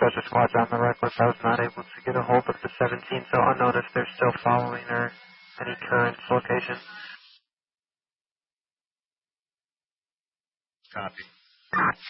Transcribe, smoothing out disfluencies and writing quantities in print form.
Special squad's on the Reckless. I was not able to get a hold of the 17, so unnoticed. They're still following her. Any current location? Copy.